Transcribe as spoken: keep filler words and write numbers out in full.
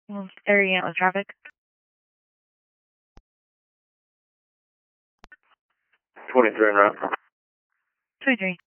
Well, area on traffic. twenty-three en route. twenty-three.